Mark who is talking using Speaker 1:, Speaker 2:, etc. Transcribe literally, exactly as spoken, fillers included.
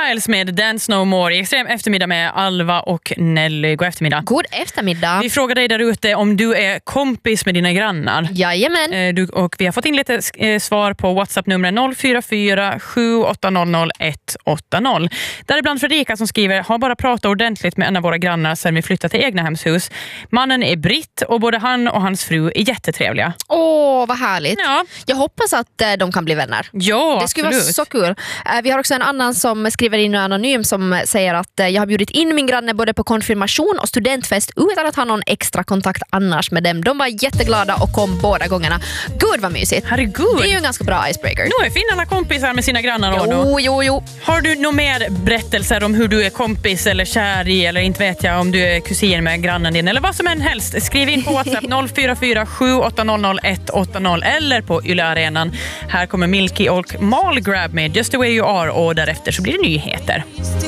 Speaker 1: Styles med Dance No More i Extrem eftermiddag med Alva och Nelly. God eftermiddag.
Speaker 2: God eftermiddag.
Speaker 1: Vi frågar dig där ute om du är kompis med dina grannar.
Speaker 2: Jajamän.
Speaker 1: Du, och vi har fått in lite eh, svar på WhatsApp-numret noll fyra fyra sju åtta noll noll ett åtta noll. Där är bland Fredrika som skriver: har bara pratat ordentligt med en av våra grannar sedan vi flyttade till egna hemshus. Mannen är britt och både han och hans fru är jättetrevliga.
Speaker 2: Åh, vad härligt.
Speaker 1: Ja.
Speaker 2: Jag hoppas att eh, de kan bli vänner.
Speaker 1: Ja,
Speaker 2: det skulle
Speaker 1: absolut.
Speaker 2: vara så kul. Eh, vi har också en annan som skriver in anonym som säger att eh, jag har bjudit in min granne både på konfirmation och studentfest utan att ha någon extra kontakt annars med dem. De var jätteglada och kom båda gångerna. Gud vad mysigt.
Speaker 1: Herregud.
Speaker 2: Det är ju en ganska bra icebreaker.
Speaker 1: Nu är finnarna kompisar med sina grannar.
Speaker 2: Jo,
Speaker 1: då.
Speaker 2: jo, jo.
Speaker 1: Har du några mer berättelser om hur du är kompis eller kär i, eller inte vet jag om du är kusin med grannen din eller vad som än helst? Skriv in på WhatsApp noll fyra fyra sju åtta noll noll ett åtta noll eller på Yle Arenan. Här kommer Milky och Mall Grab med Just the way you are och därefter så blir det nyheter.